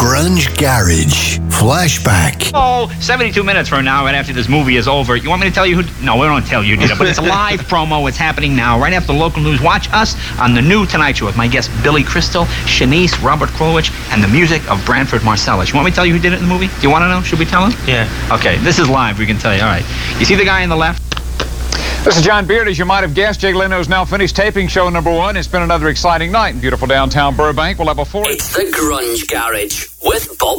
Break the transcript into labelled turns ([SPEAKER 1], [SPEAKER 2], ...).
[SPEAKER 1] Grunge Garage. Flashback.
[SPEAKER 2] Oh, 72 minutes from now, right after this movie is over. You want me to tell you who? No, we don't tell you, Nita, but it's a live promo. It's happening now, right after the local news. Watch us on the new Tonight Show with my guests Billy Crystal, Shanice, Robert Krulwich, and the music of Branford Marsalis. You want me to tell you who did it in the movie? Do you want to know? Should we tell him?
[SPEAKER 3] Yeah.
[SPEAKER 2] Okay, this is live. We can tell you. All right. You see the guy on the left?
[SPEAKER 4] This is John Beard. As you might have guessed, Jay Leno's now finished taping show number 1. It's been another exciting night in beautiful downtown Burbank. We'll have a
[SPEAKER 5] It's the Grunge Garage with Bob